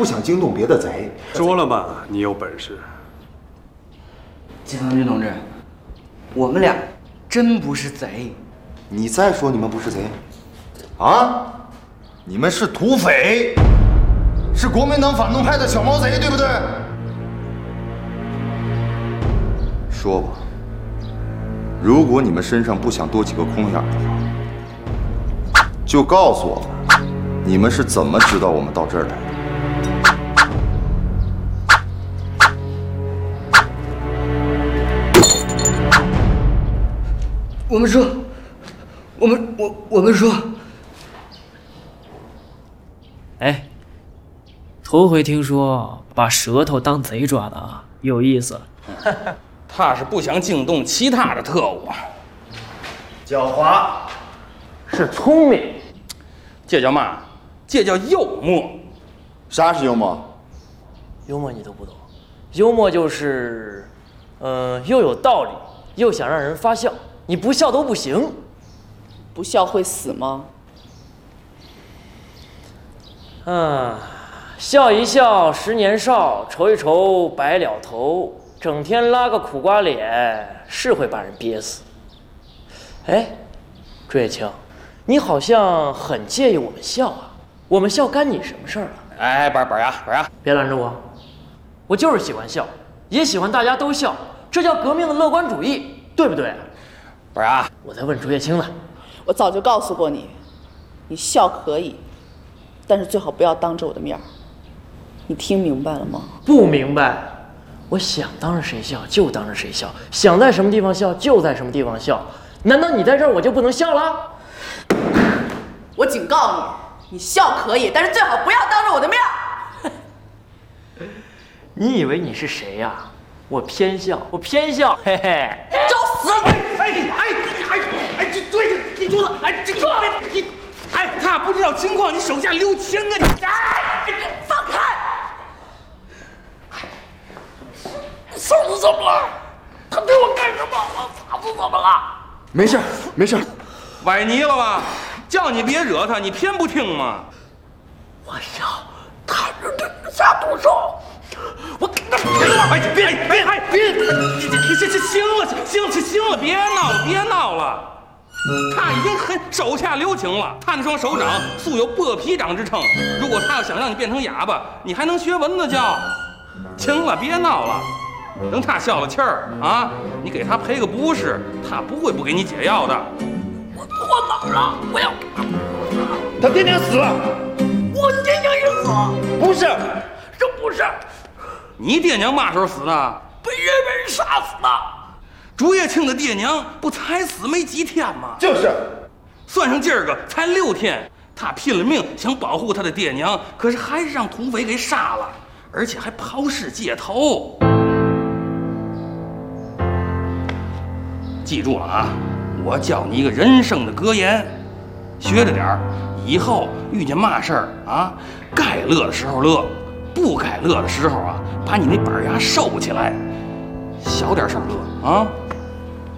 不想惊动别的贼。 说了嘛，你有本事。 解放军同志，我们俩真不是贼。 你再说你们不是贼，啊？你们是土匪，是国民党反动派的小毛贼，对不对？说吧，如果你们身上不想多几个空眼的话，就告诉我们，你们是怎么知道我们到这儿来的？ 我们说，我们说， 哎，头回听说把舌头当贼抓的啊，有意思。 他是不想惊动其他的特务。 狡猾， 是聪明，这叫嘛？这叫幽默。 啥是幽默？ 幽默你都不懂，幽默就是，又有道理，又想让人发笑，你不笑都不行。 不笑会死吗？ 笑一笑10年少，愁一愁白了头，整天拉个苦瓜脸，是会把人憋死。哎，朱叶青，你好像很介意我们笑啊？我们笑干你什么事儿了？ 哎，板牙， 别拦着我，我就是喜欢笑，也喜欢大家都笑，这叫革命的乐观主义，对不对？ 板牙， 我在问朱叶青呢。 我早就告诉过你，你笑可以，但是最好不要当着我的面儿。你听明白了吗？ 不明白。我想当着谁笑就当着谁笑，想在什么地方笑就在什么地方笑。难道你在这儿我就不能笑了？ 我警告你，你笑可以，但是最好不要当着我的面儿。 你以为你是谁呀？我偏笑，嘿嘿。 找死！ 你住了！哎，这住了！你，哎，他不知道情况，你手下留情啊！你，哎， 放开！ 嫂子怎么了？他对我干什么？嫂子怎么了？ 没事，没事。 崴泥了吧？叫你别惹他，你偏不听吗？ 我想看着对着下毒手。我， 哎，别，行了，别闹了。他已经很手下留情了，他那双手掌素有剥皮掌之称。如果他要想让你变成哑巴，你还能学蚊子叫。行了，别闹了。等他消了气儿啊，你给他赔个不是，他不会不给你解药的。 我哪儿了？我要他爹娘死了。 我爹娘也死了？ 不是， 这不是。 你爹娘嘛时候死的？ 被日本人杀死的。 朱叶青的爹娘不才死没几天吗？ 就是， 算上今儿个才6天。他拼了命想保护他的爹娘，可是还是让土匪给杀了，而且还抛尸街头。记住了啊，我教你一个人生的格言，学着点儿。以后遇见嘛事儿啊，该乐的时候乐，不该乐的时候啊，把你那板牙收起来，小点声乐啊。